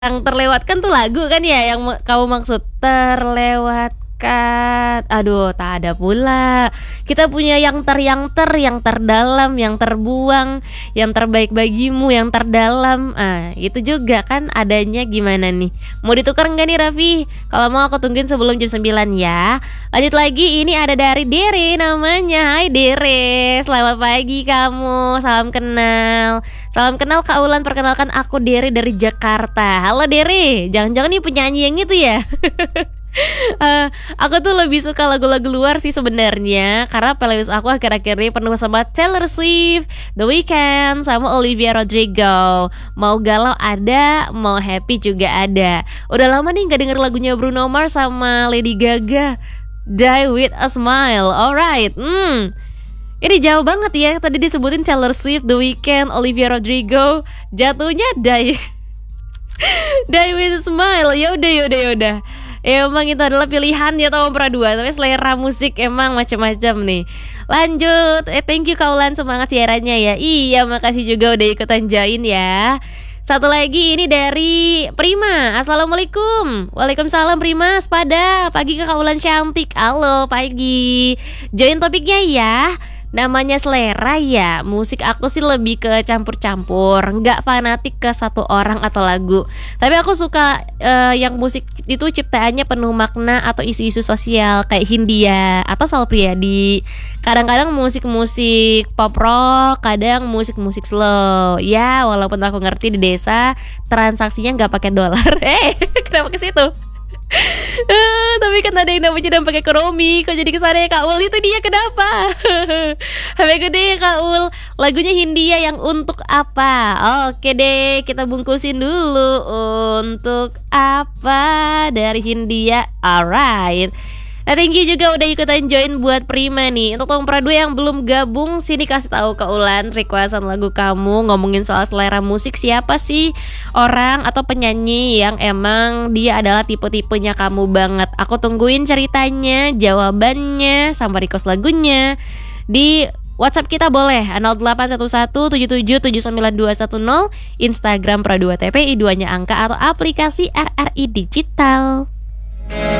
Yang terlewatkan tuh lagu kan ya yang kamu maksud terlewatkan. Aduh, tak ada pula. Kita punya yang terdalam, yang terbuang, yang terbaik bagimu, yang terdalam. Itu juga kan adanya gimana nih? Mau ditukar enggak nih Raffi? Kalau mau aku tungguin sebelum jam 9 ya. Lanjut lagi, ini ada dari Dere namanya. Hai Dere, selamat pagi kamu. Salam kenal. Salam kenal Kak Ulan, perkenalkan aku Dere dari Jakarta. Halo Dere, jangan-jangan nih penyanyi yang itu ya? Aku tuh lebih suka lagu-lagu luar sih sebenarnya, karena playlist aku akhir-akhir ini penuh sama Taylor Swift, The Weeknd, sama Olivia Rodrigo. Mau galau ada, mau happy juga ada. Udah lama nih gak denger lagunya Bruno Mars sama Lady Gaga, Die With A Smile. Alright, ini jauh banget ya. Tadi disebutin Taylor Swift, The Weeknd, Olivia Rodrigo, jatuhnya Die Die With A Smile. Yaudah. Emang itu adalah pilihan ya tahun pradua. Tapi selera musik emang macam-macam nih. Lanjut, thank you Kak Ulan, semangat siarannya ya. Iya, makasih juga udah ikutan join ya. Satu lagi ini dari Prima. Assalamualaikum. Waalaikumsalam Prima. Sepada pagi Kak Ulan cantik. Halo pagi. Join topiknya ya. Namanya selera ya, musik aku sih lebih ke campur-campur, nggak fanatik ke satu orang atau lagu. Tapi aku suka yang musik itu ciptaannya penuh makna atau isu-isu sosial kayak Hindia atau Sal Priadi. Kadang-kadang musik-musik pop rock, kadang musik-musik slow. Ya, walaupun aku ngerti di desa transaksinya nggak pakai dolar. Kenapa ke situ? Tapi kan ada yang namanya dampak ekonomi. Kok jadi kesana ya Kak Ul? Itu dia kenapa? Happy gede ya Kak Ul. Lagunya Hindia yang untuk apa? Oke deh, kita bungkusin dulu. Untuk apa dari Hindia. Alright. Nah, thank you juga udah ikutan join buat Prima nih. Untuk tahun pradua yang belum gabung, sini kasih tahu ke Ulan requestan lagu kamu. Ngomongin soal selera musik, siapa sih orang atau penyanyi yang emang dia adalah tipe-tipenya kamu banget. Aku tungguin ceritanya, jawabannya, sama request lagunya di WhatsApp kita boleh 081177792210, Instagram Pradua TPI 2-nya angka, atau aplikasi RRI Digital.